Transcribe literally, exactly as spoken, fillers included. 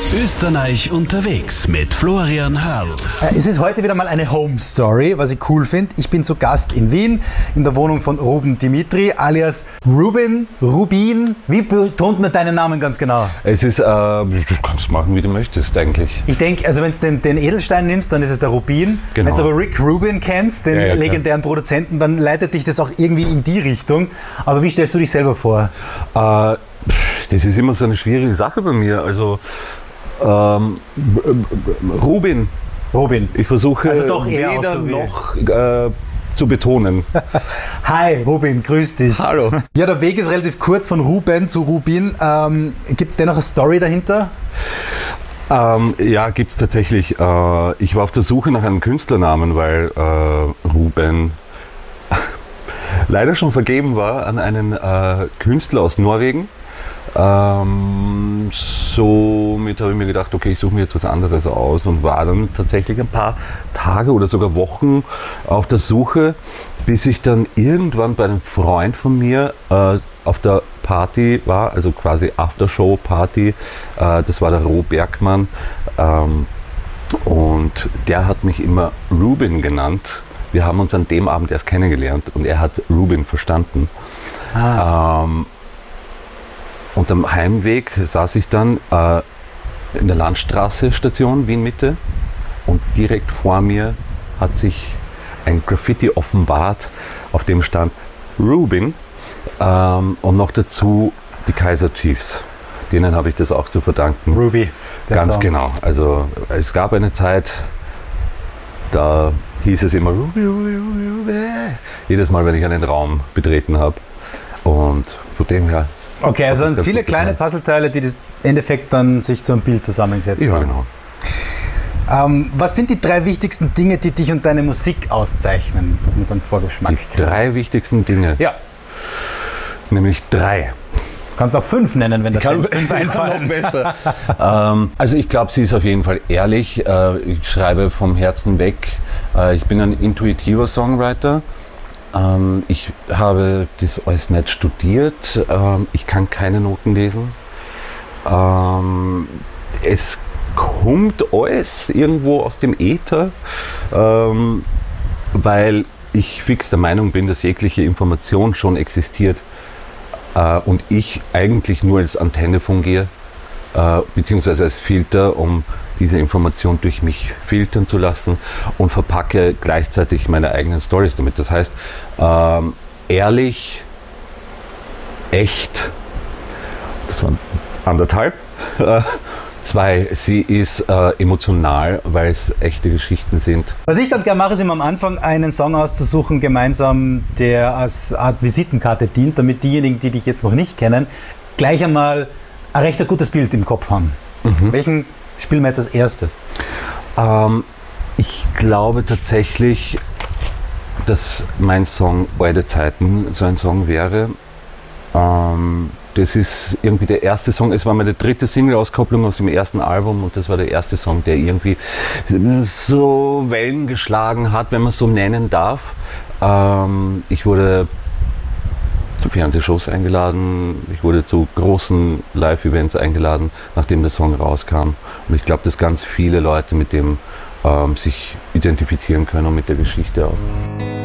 Österreich unterwegs mit Florian Harl. Es ist heute wieder mal eine Home Story, was ich cool finde. Ich bin zu Gast in Wien, in der Wohnung von Ruben Dimitri, alias Rubin, Rubin. Wie betont man deinen Namen ganz genau? Es ist, äh, du kannst machen, wie du möchtest eigentlich. Ich denke, also wenn du den, den Edelstein nimmst, dann ist es der Rubin. Genau. Wenn du aber Rick Rubin kennst, den ja, ja, legendären Produzenten, dann leitet dich das auch irgendwie in die Richtung. Aber wie stellst du dich selber vor? Äh, das ist immer so eine schwierige Sache bei mir. Also Ähm, Rubin. Rubin. Ich versuche also doch eher weder so noch äh, zu betonen. Hi Rubin, grüß dich. Hallo. Ja, der Weg ist relativ kurz von Ruben zu Rubin. Ähm, Gibt es dennoch eine Story dahinter? Ähm, ja, gibt es tatsächlich. Äh, ich war auf der Suche nach einem Künstlernamen, weil äh, Ruben leider schon vergeben war an einen äh, Künstler aus Norwegen. Ähm, somit habe ich mir gedacht, okay, ich suche mir jetzt was anderes aus und war dann tatsächlich ein paar Tage oder sogar Wochen auf der Suche, bis ich dann irgendwann bei einem Freund von mir äh, auf der Party war, also quasi Aftershow-Party, äh, das war der Ro Bergmann, ähm, und der hat mich immer Rubin genannt. Wir haben uns an dem Abend erst kennengelernt und er hat Rubin verstanden. Ah. Ähm, Und am Heimweg saß ich dann äh, in der Landstraße Station Wien-Mitte und direkt vor mir hat sich ein Graffiti offenbart, auf dem stand Rubin ähm, und noch dazu die Kaiser Chiefs. Denen habe ich das auch zu verdanken. Ruby. Ganz Song. Genau. Also es gab eine Zeit, da hieß es immer Ruby, Ruby, Ruby, Ruby. Jedes Mal, wenn ich einen Raum betreten habe. Und von dem her. Okay, also sind viele kleine Puzzleteile, die das Endeffekt dann sich zu einem Bild zusammengesetzt ja, haben. Genau. Ähm, was sind die drei wichtigsten Dinge, die dich und deine Musik auszeichnen? Das muss einen Vorgeschmack Die kriegen. drei wichtigsten Dinge. Ja. Nämlich drei. Du kannst auch fünf nennen, wenn das fünf einfallen. Noch besser. ähm, also ich glaube, sie ist auf jeden Fall ehrlich. Äh, ich schreibe vom Herzen weg. Äh, ich bin ein intuitiver Songwriter. Ähm, ich habe das alles nicht studiert. Ähm, ich kann keine Noten lesen. Ähm, es kommt alles irgendwo aus dem Äther, ähm, weil ich fix der Meinung bin, dass jegliche Information schon existiert äh, und ich eigentlich nur als Antenne fungiere, äh, beziehungsweise als Filter, um diese Information durch mich filtern zu lassen und verpacke gleichzeitig meine eigenen Storys damit. Das heißt, ähm, ehrlich, echt, das waren anderthalb. Äh, zwei, sie ist äh, emotional, weil es echte Geschichten sind. Was ich ganz gerne mache, ist immer am Anfang einen Song auszusuchen, gemeinsam, der als Art Visitenkarte dient, damit diejenigen, die dich jetzt noch nicht kennen, gleich einmal ein recht gutes Bild im Kopf haben. Mhm. Welchen spielen wir jetzt als erstes? Ähm, ich glaube tatsächlich, dass mein Song Alte Zeiten so ein Song wäre. Ähm, das ist irgendwie der erste Song, es war meine dritte Single-Auskopplung aus dem ersten Album und das war der erste Song, der irgendwie so Wellen geschlagen hat, wenn man es so nennen darf. Ähm, ich wurde zu Fernsehshows eingeladen, ich wurde zu großen Live-Events eingeladen, nachdem der Song rauskam. Und ich glaube, dass ganz viele Leute mit dem ähm, sich identifizieren können und mit der Geschichte auch.